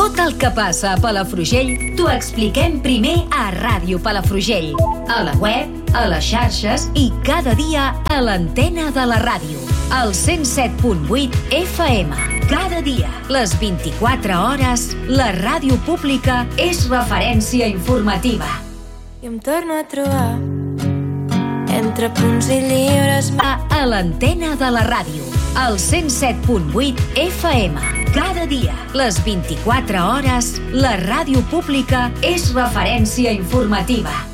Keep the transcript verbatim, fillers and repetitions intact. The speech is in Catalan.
Tot el que passa a Palafrugell t'ho expliquem primer a Ràdio Palafrugell, a la web, a les xarxes i cada dia a l'antena de la ràdio. Al cent set punt vuit F M. Cada dia, les vint-i-quatre hores, la ràdio pública és referència informativa. I em torno a trobar entre punts i llibres. A, a l'antena de la ràdio, al cent set punt vuit F M. Cada dia, les vint-i-quatre hores, la ràdio pública és referència informativa.